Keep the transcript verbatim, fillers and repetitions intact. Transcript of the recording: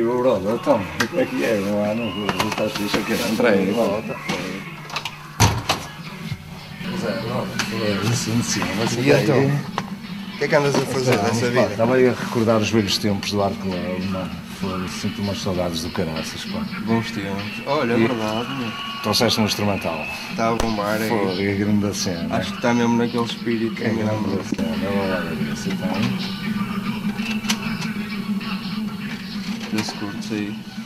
viu, brother? Então, como é que é? Não há, não vou estar fixe aqui. Entrei e volta. Pois é, brother. É isso, sim, mas e então? O que é que andas a fazer Estamos, dessa pá, vida? estava aí a recordar os velhos tempos do Arco Leve, mano. Foi, sinto umas saudades do caraças, pá. Bons tempos. Olha, é E- verdade, meu. Trouxeste um instrumental. Está a bombar aí. Foi, a grande cena. Acho que está mesmo naquele espírito. É a mesmo. grande cena. Olha isso, então. Desse curto aí.